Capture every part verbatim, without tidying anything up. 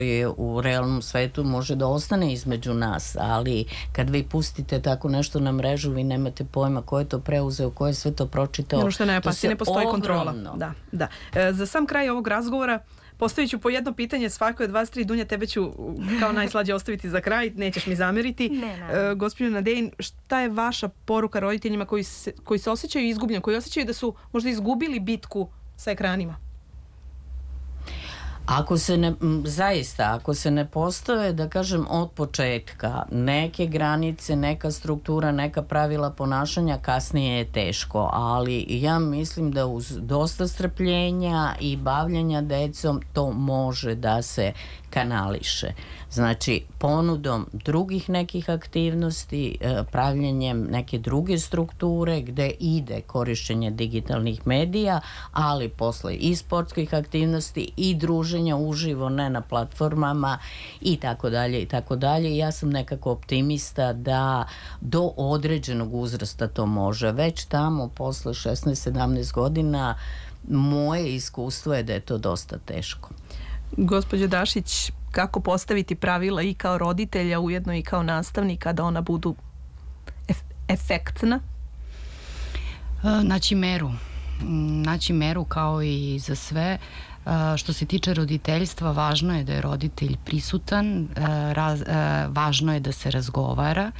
u realnom svetu može da ostane između nas, ali kad vi pustite tako nešto na mrežu, vi nemate pojma ko je to preuzeo, ko je sve to pročitao. Ono što ne, pa si ne postoji kontrola. Ogromno. Da, da. E, za sam kraj ovog razgovora postavit ću po jedno pitanje svako od vas tri. Dunja, tebe ću kao najslađe ostaviti za kraj, nećeš mi zameriti. Ne, ne. E, gospođo Nadejn, šta je vaša poruka roditeljima koji se, koji se osjećaju izgubljeni, koji osjećaju da su možda izgubili bitku sa ekranima? Ako se ne, zaista, ako se ne postave, da kažem, od početka neke granice, neka struktura, neka pravila ponašanja, kasnije je teško, ali ja mislim da uz dosta strpljenja i bavljenja decom to može da se kanališe. Znači, ponudom drugih nekih aktivnosti, pravljenjem neke druge strukture gde ide korišćenje digitalnih medija, ali posle i sportskih aktivnosti i druženja uživo, ne na platformama i tako dalje i tako dalje. Ja sam nekako optimista da do određenog uzrasta to može. Već tamo posle šesnaest sedamnaest godina moje iskustvo je da je to dosta teško. Gospođo Dašić, kako postaviti pravila i kao roditelja, ujedno i kao nastavnika, da ona budu ef- efektna? Naći meru. Naći meru kao i za sve. Što se tiče roditeljstva, važno je da je roditelj prisutan, raz, važno je da se razgovara.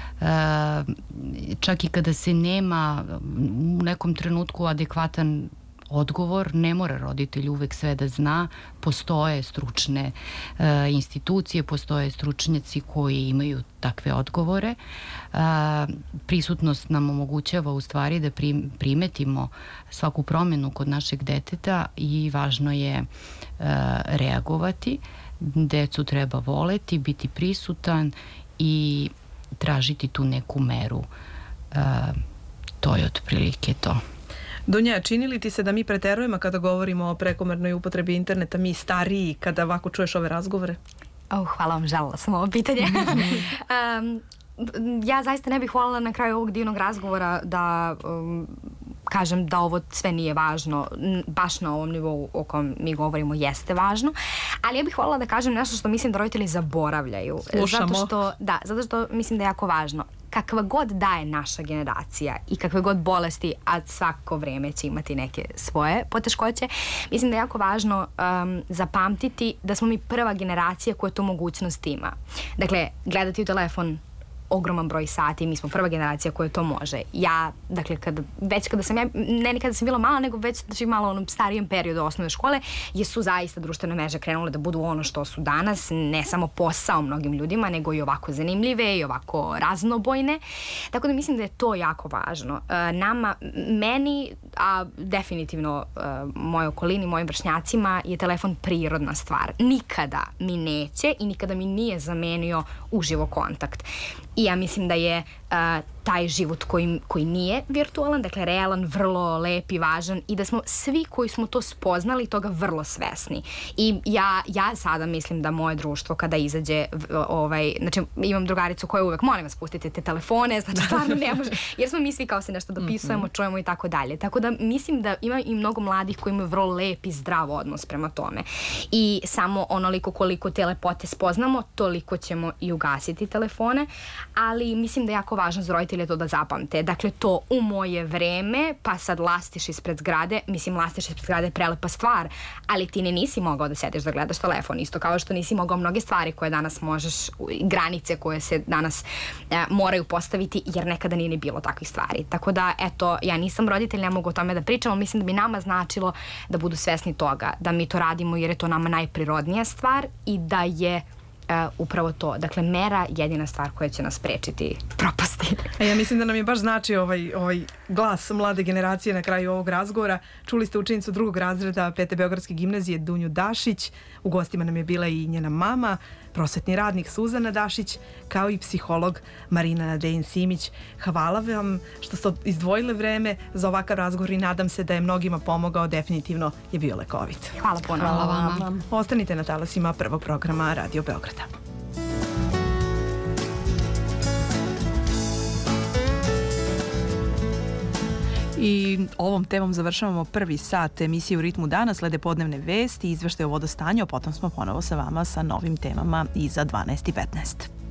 Čak i kada se nema u nekom trenutku adekvatan odgovor, ne mora roditelj uvek sve da zna, postoje stručne e, institucije, postoje stručnjaci koji imaju takve odgovore. E, prisutnost nam omogućava u stvari da prim, primetimo svaku promenu kod našeg deteta i važno je e, reagovati. Decu treba voleti, biti prisutan i tražiti tu neku meru. E, to je otprilike to. Dunja, čini li ti se da mi preterujemo kada govorimo o prekomernoj upotrebi interneta, mi stariji, kada ovako čuješ ove razgovore? Oh, hvala vam, želela sam ovo pitanje. um, ja zaista ne bih voljela na kraju ovog divnog razgovora da um, kažem da ovo sve nije važno, baš na ovom nivou o kom mi govorimo jeste važno, ali ja bih voljela da kažem nešto što mislim da roditelji zaboravljaju. Slušamo. Zato što, da, zato što mislim da je jako važno. Kakva god daje naša generacija i kakve god bolesti, a svako vreme će imati neke svoje poteškoće, mislim da je jako važno um, zapamtiti da smo mi prva generacija koja tu mogućnost ima. Dakle, gledati u telefon ogroman broj sati, mi smo prva generacija koja to može. Ja, dakle, kad, već kada sam ja, ne nikada sam bila mala, nego već znači, malo u onom starijem periodu osnovne škole, jesu zaista društvene mreže krenule da budu ono što su danas, ne samo posao mnogim ljudima, nego i ovako zanimljive i ovako raznobojne. Tako da mislim da je to jako važno. E, nama, meni, a definitivno e, mojoj okolini, mojim vršnjacima je telefon prirodna stvar. Nikada mi neće i nikada mi nije zamenio uživo kontakt. I ja mislim da je uh, taj život koji, koji nije virtualan, dakle realan, vrlo lep i važan i da smo svi koji smo to spoznali toga vrlo svesni. I ja, ja sada mislim da moje društvo kada izađe, ovaj, znači imam drugaricu koja uvek, molim vas pustite te telefone, znači stvarno ne može, jer smo mi svi kao se nešto dopisujemo, mm-hmm. čujemo i tako dalje. Tako da mislim da ima i mnogo mladih koji imaju vrlo lep i zdrav odnos prema tome. I samo onoliko koliko te lepote spoznamo, toliko ćemo i ugasiti telefone, ali mislim da je jako važno za roditelje to da zapamte. Dakle, to u moje vreme, pa sad lastiš ispred zgrade, mislim lastiš ispred zgrade je prelepa stvar, ali ti ne nisi mogao da sediš da gledaš telefon, isto kao što nisi mogao mnoge stvari koje danas možeš, granice koje se danas e, moraju postaviti, jer nekada nije ni bilo takvih stvari. Tako da, eto, ja nisam roditelj, ne mogu o tome da pričam, ali mislim da bi nama značilo da budu svesni toga, da mi to radimo jer je to nama najprirodnija stvar i da je Uh, upravo to. Dakle, mera jedina stvar koja će nas sprečiti propasti. A ja mislim da nam je baš znači ovaj, ovaj glas mlade generacije na kraju ovog razgovora. Čuli ste učenicu drugog razreda Pete Beogradske gimnazije Dunju Dašić. U gostima nam je bila i njena mama, prosvetni radnik Suzana Dašić, kao i psiholog Marina Nadejn-Simić. Hvala vam što ste izdvojile vreme za ovakav razgovor i nadam se da je mnogima pomogao, definitivno je bio lekovit. Hvala puno. Hvala vama. Ostanite na talasima prvog programa Radio Beograda. I ovom temom završavamo prvi sat emisije U ritmu dana, slede podnevne vesti i izveštaje o vodostanju, a potom smo ponovo sa vama sa novim temama iza dvanaest i petnaest.